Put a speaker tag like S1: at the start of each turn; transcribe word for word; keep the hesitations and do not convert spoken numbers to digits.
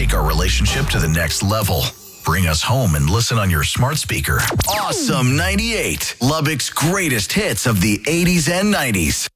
S1: take our relationship to the next level. Bring us home and listen on your smart speaker. Awesome ninety-eight, Lubbock's greatest hits of the eighties and nineties.